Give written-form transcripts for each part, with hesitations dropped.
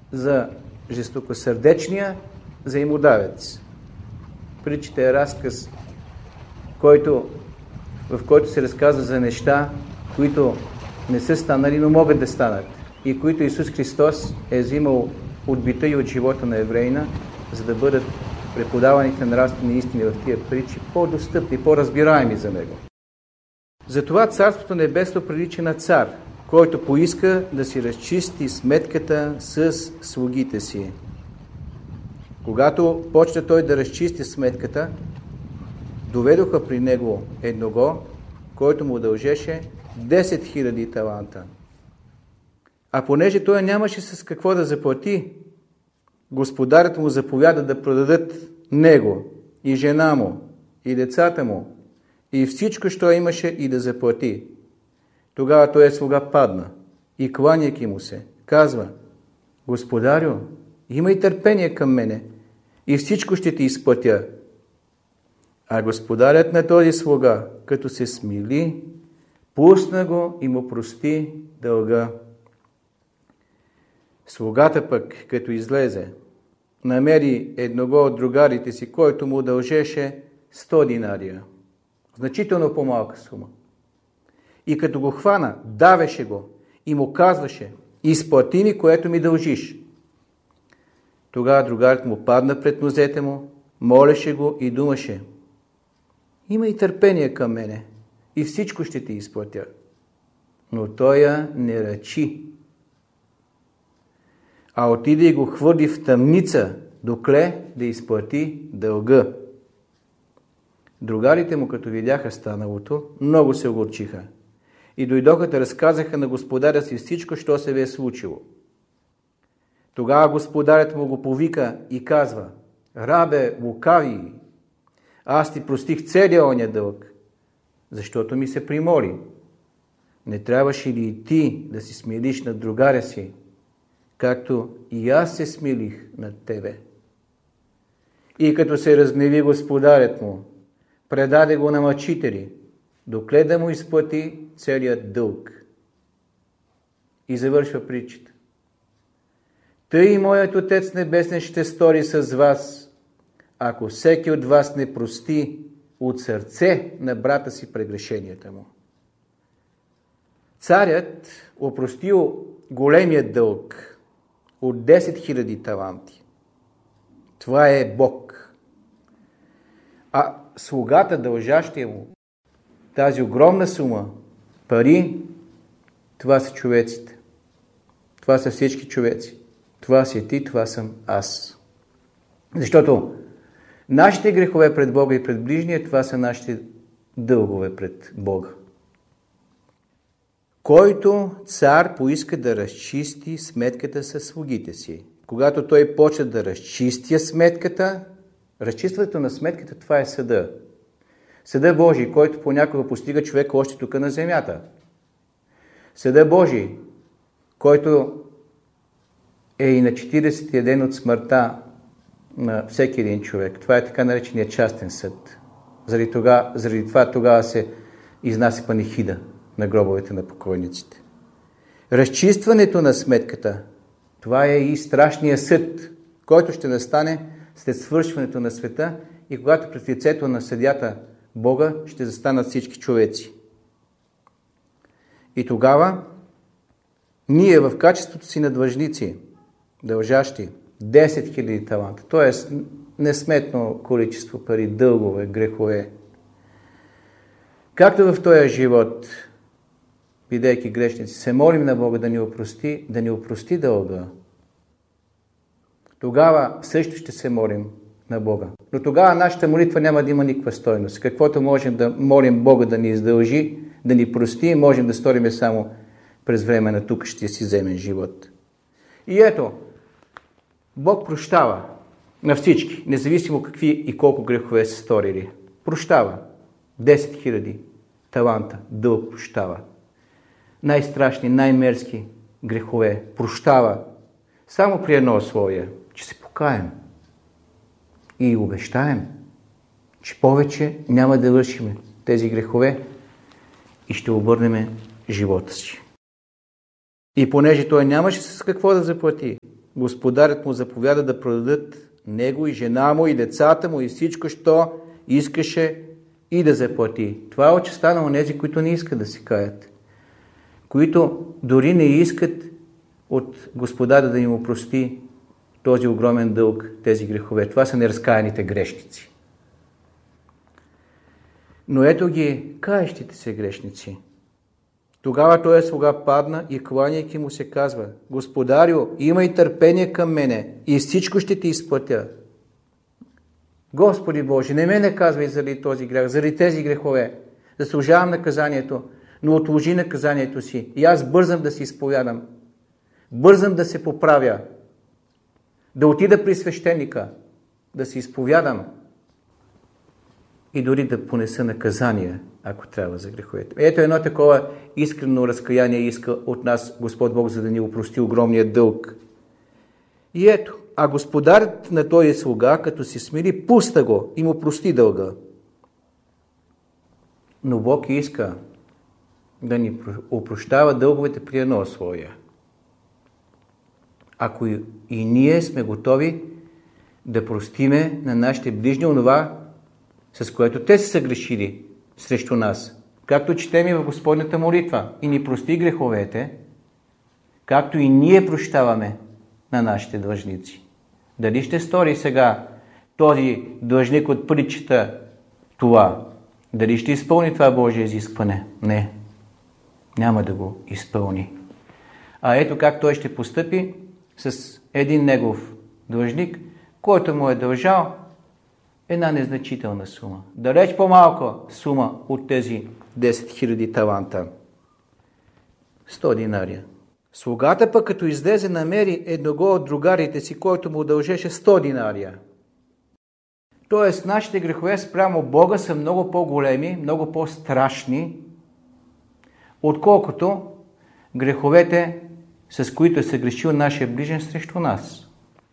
за жестокосърдечния взаимодавец. Притчата е разказ, в който се разказва за неща, които не са станали, но могат да станат. И които Исус Христос е взимал от бита и от живота на евреина, за да бъдат преподаваните нравствени истини в тия притчи по-достъпни, по-разбираеми за него. Затова Царството Небесно прилича на цар, който поиска да си разчисти сметката с слугите си. Когато почна той да разчисти сметката, доведоха при него едного, който му дължеше 10 000 таланта. А понеже той нямаше с какво да заплати, господарят му заповяда да продадат него и жена му, и децата му, и всичко, що имаше, и да заплати. Тогава той слуга падна и кланяйки му се, казва: Господарю, имай търпение към мене и всичко ще ти изплатя. А господарят на този слуга, като се смили, пусна го и му прости дълга. Слугата пък, като излезе, намери едного от другарите си, който му дължеше 100 динария. Значително по-малка сума. И като го хвана, давеше го и му казваше: изплати ми, което ми дължиш. Тогава другарът му падна пред нозете му, молеше го и думаше: имай търпение към мене и всичко ще ти изплатя. Но той я не ръчи, а отиде и го хвърли в тъмница, докле да изплати дълга. Другарите му, като видяха станалото, много се огорчиха и дойдоха да разказаха на господаря си всичко, що се бе случило. Тогава господарят му го повика и казва: рабе, лукави, аз ти простих целия оня дълг, защото ми се примоли. Не трябваше ли и ти да си смилиш над другаря си, както и аз се смилих над тебе? И като се разгневи господарят му, предаде го на мъчители, докле да му изплати целият дълг. И завършва притчата: тъй и моят Отец Небесен ще стори с вас, ако всеки от вас не прости от сърце на брата си прегрешенията му. Царят опростил големият дълг от 10 000 таланти. Това е Бог. А слугата, дължащия му тази огромна сума пари, това са човеците. Това са всички човеци. Това си ти, това съм аз. Защото нашите грехове пред Бога и пред ближния, това са нашите дългове пред Бога. Който цар поиска да разчисти сметката със слугите си. Когато той почне да разчисти сметката, разчистването на сметката, това е съда. Съда Божий, който понякога постига човека още тук на земята. Съда Божий, който е и на 40-тия ден от смъртта на всеки един човек. Това е така нареченият частен съд. Заради това тогава се изнася панихида на гробовете на покойниците. Разчистването на сметката, това е и страшният съд, който ще настане след свършването на света и когато пред лицето на съдята Бога ще застанат всички човеци. И тогава ние в качеството си на длъжници, дължащи 10 000 таланта, т.е. несметно количество пари, дългове, грехове, както в този живот, бидейки грешници, се молим на Бога да ни опрости дълга, тогава също ще се молим на Бога. Но тогава нашата молитва няма да има никаква стойност. Каквото можем да молим Бога да ни издължи, да ни прости, можем да сториме само през време на тукащия си земен живот. И ето, Бог прощава на всички, независимо какви и колко грехове са сторили. Прощава. 10 000 таланта дълг прощава. Най-страшни, най-мерзки грехове прощава. Само при едно условие, че се покаем и обещаем, че повече няма да вършим тези грехове и ще обърнем живота си. И понеже той нямаше с какво да заплати, Господарят му заповяда да продадат него и жена му и децата му и всичко, що искаше и да заплати. Това е отчестта на онези, които не искат да се каят. Които дори не искат от Господаря да им опрости този огромен дълг, тези грехове. Това са неразкаяните грешници. Но ето ги каещите се грешници. Тогава той слуга падна и кланяйки му се казва: Господарю, имай търпение към мене и всичко ще ти изплатя. Господи Боже, не ме наказвай заради този грех, заради тези грехове. Заслужавам наказанието, но отложи наказанието си. И аз бързам да се изповядам. Бързам да се поправя. Да отида при свещеника, да се изповядам и дори да понеса наказание, ако трябва, за греховете. Ето едно такова искрено разкаяние иска от нас Господ Бог, за да ни опрости огромния дълг. И ето, а господарят на този слуга, като се смири, пуста го и му прости дълга. Но Бог иска да ни опрощава дълговете при едно условие. Ако и ние сме готови да простиме на нашите ближни онова, с което те са съгрешили срещу нас. Както четем и в Господната молитва: и ни прости греховете, както и ние прощаваме на нашите длъжници. Дали ще стори сега този длъжник от притчата това? Дали ще изпълни това Божие изискване? Не. Няма да го изпълни. А ето как той ще постъпи с един негов длъжник, който му е дължал една незначителна сума. Далеч по-малка сума от тези 10 000 таланта. 100 динария. Слугата пък, като излезе, намери едного от другарите си, който му дължеше 100 динария. Тоест, нашите грехове спрямо Бога са много по-големи, много по-страшни, отколкото греховете, с които е съгрешил нашия ближен срещу нас.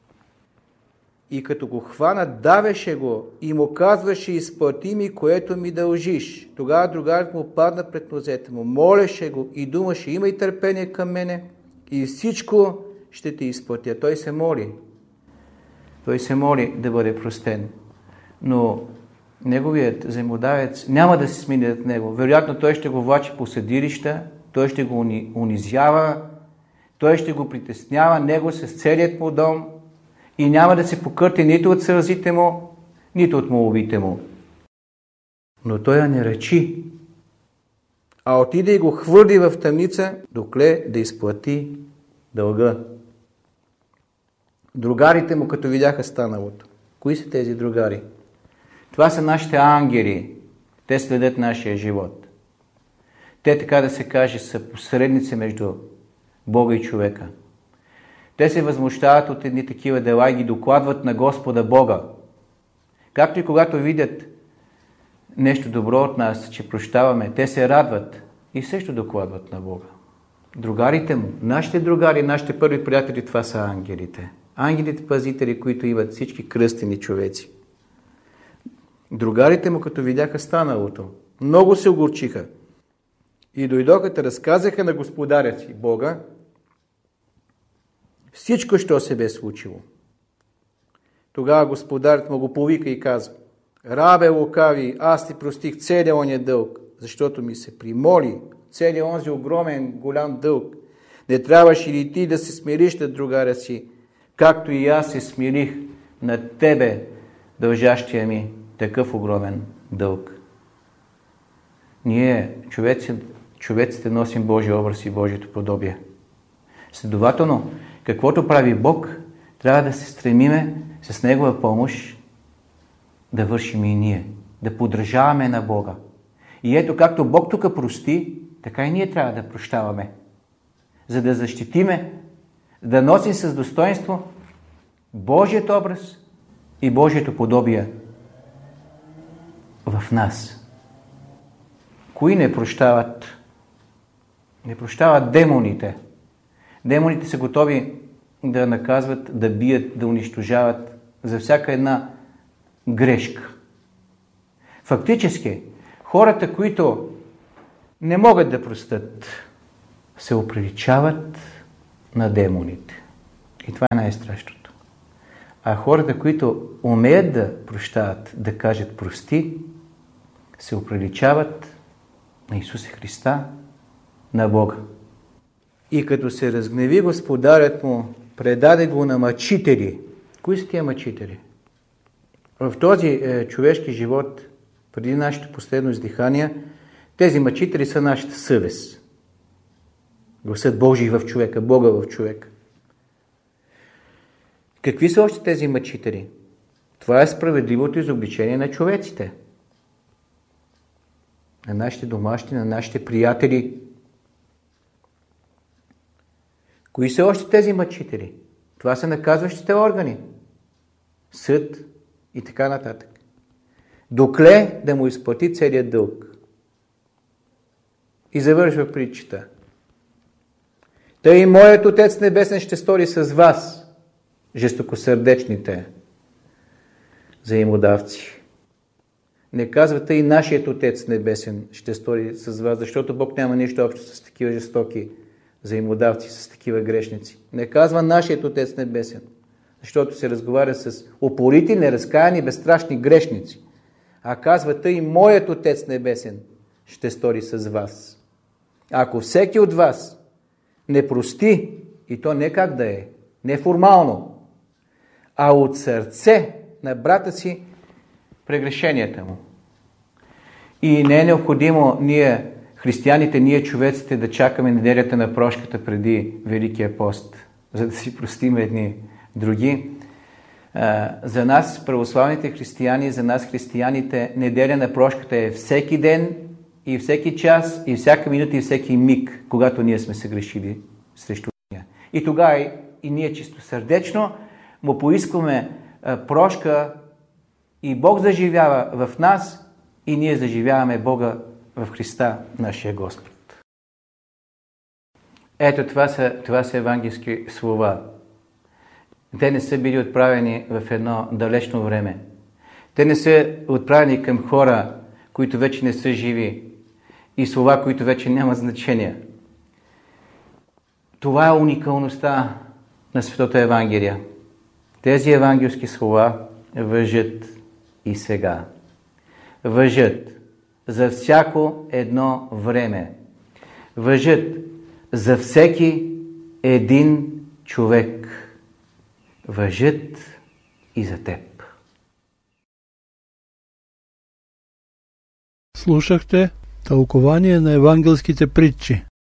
И като го хвана, давеше го и му казваше: изплати ми, което ми дължиш. Тогава другарът му падна пред нозете му, молеше го и думаше: имай търпение към мене и всичко ще ти изплатя. Той се моли. Той се моли да бъде простен. Но неговият взаимодавец няма да се смени от него. Вероятно той ще го влачи по съдилища, той ще го унизява, той ще го притеснява, него с целият му дом, и няма да се покърти нито от сълзите му, нито от молбите му. Но той я не речи, а отиде и го хвърли в тъмница, докле да изплати дълга. Другарите му, като видяха станалото. Кои са тези другари? Това са нашите ангели. Те следят нашия живот. Те, така да се каже, са посредници между Бога и човека. Те се възмущават от едни такива дела и ги докладват на Господа Бога. Както и когато видят нещо добро от нас, че прощаваме, те се радват и също докладват на Бога. Другарите му, нашите другари, нашите първи приятели, това са ангелите. Ангелите пазители, които имат всички кръстени човеци. Другарите му, като видяха станалото, много се огорчиха и дойдоха да разказаха на господаря си, Бога, всичко, що се бе случило. Тогава господарят му го повика и каза: рабе лукави, аз ти простих целия оня дълг, защото ми се примоли целия онзи огромен, голям дълг. Не трябваше ли ти да се смириш над другаря си, както и аз се смирих над тебе, дължащия ми такъв огромен дълг. Ние, човеците, носим Божия образ и Божието подобие. Следователно, каквото прави Бог, трябва да се стремиме с Негова помощ да вършим и ние, да подражаваме на Бога. И ето, както Бог тук прости, така и ние трябва да прощаваме, за да защитиме, да носим с достоинство Божият образ и Божието подобие в нас. Кои не прощават? Не прощават демоните. Демоните са готови да наказват, да бият, да унищожават за всяка една грешка. Фактически, хората, които не могат да простят, се оприличават на демоните. И това е най-страшното. А хората, които умеят да прощават, да кажат прости, се оприличават на Исуса Христа, на Бога. И като се разгневи господарят му, предаде го на мъчители. Кои са тия мъчители? В този човешки живот, преди нашето последно издихание, тези мъчители са нашата съвест. Гласът Божий в човека, Бога в човека. Какви са още тези мъчители? Това е справедливото изобличение на човеците. На нашите домашни, на нашите приятели. Кои са още тези мъчители? Това са наказващите органи. Съд и така нататък. Докле да му изплати целият дълг. И завършва притчата. Тъй моят Отец Небесен ще стори с вас, жестокосърдечните взаимодавци. Не казвате и нашият Отец Небесен ще стори с вас, защото Бог няма нищо общо с такива жестоки взаимодавци, с такива грешници. Не казва нашият Отец Небесен, защото се разговаря с упорити, неразкаяни, безстрашни грешници. А казва и моят Отец Небесен ще стори с вас. Ако всеки от вас не прости, и то не как да е, не формално, а от сърце на брата си прегрешенията му. И не е необходимо ние, християните, ние човеците, да чакаме неделята на прошката преди Великия пост, за да си простим едни други. За нас, православните християни, за нас християните, неделя на прошката е всеки ден и всеки час, и всяка минута, и всеки миг, когато ние сме се грешили срещу нея. И тогава и ние чистосърдечно му поискаме прошка и Бог заживява в нас и ние заживяваме Бога в Христа, нашия Господ. Ето това са евангелски слова. Те не са били отправени в едно далечно време. Те не са отправени към хора, които вече не са живи и слова, които вече нямат значение. Това е уникалността на Светото Евангелие. Тези евангелски слова важат и сега. Важат за всяко едно време. Важат за всеки един човек. Важат и за теб. Слушахте тълкование на евангелските притчи.